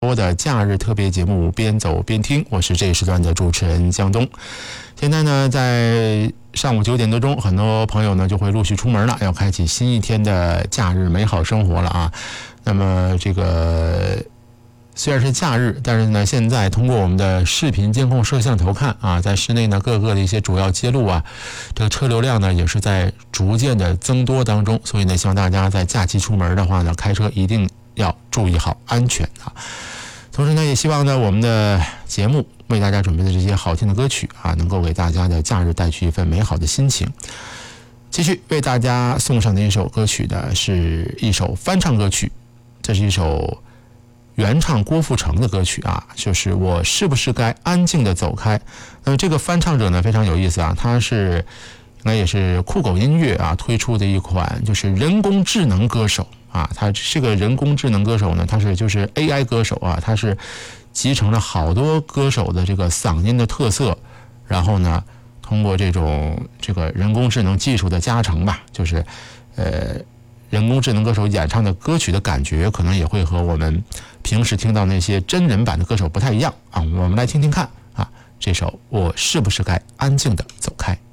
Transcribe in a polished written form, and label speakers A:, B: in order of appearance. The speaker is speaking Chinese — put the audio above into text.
A: 播的假日特别节目边走边听，我是这一时段的主持人江东。现在呢，在上午9点多钟，很多朋友呢就会陆续出门了，要开启新一天的假日美好生活了啊。那么这个虽然是假日，但是呢，现在通过我们的视频监控摄像头看啊，在室内呢各个的一些主要街路啊，这个车流量呢也是在逐渐的增多当中，所以呢，希望大家在假期出门的话呢，开车一定要注意好安全啊。同时呢，也希望呢我们的节目为大家准备的这些好听的歌曲啊，能够给大家的假日带去一份美好的心情。继续为大家送上的一首歌曲呢，是一首翻唱歌曲，这是一首原唱郭富城的歌曲啊，就是我是不是该安静的走开。那么这个翻唱者呢非常有意思啊，他是应该也是酷狗音乐啊推出的一款就是人工智能歌手啊，他这个人工智能歌手呢，他是就是 AI 歌手啊，他是集成了好多歌手的这个嗓音的特色，然后呢通过这个人工智能技术的加成吧，就是人工智能歌手演唱的歌曲的感觉，可能也会和我们平时听到那些真人版的歌手不太一样啊。我们来听听看啊，这首我是不是该安静的走开。